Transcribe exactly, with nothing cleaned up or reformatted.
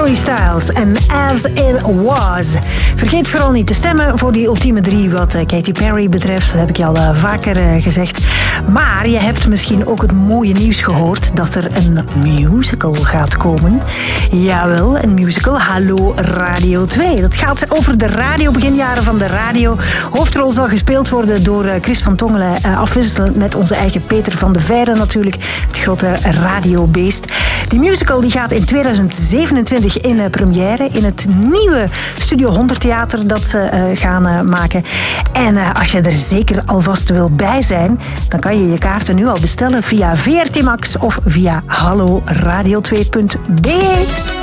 Harry Styles en As It Was. Vergeet vooral niet te stemmen voor die ultieme drie wat Katy Perry betreft. Dat heb ik je al uh, vaker uh, gezegd. Maar je hebt misschien ook het mooie nieuws gehoord dat er een musical gaat komen. Jawel, een musical. Hallo Radio twee. Dat gaat over de radio, beginjaren van de radio. Hoofdrol zal gespeeld worden door uh, Chris van Tongelen. Uh, afwisselend met onze eigen Peter van de Veire natuurlijk. Het grote radiobeest. Die musical die gaat in tweeduizend zevenentwintig in uh, première in het nieuwe Studio honderd Theater dat ze uh, gaan uh, maken. En uh, als je er zeker alvast wil bij zijn, dan kan je je kaarten nu al bestellen via V R T Max of via hallo radio twee punt b e.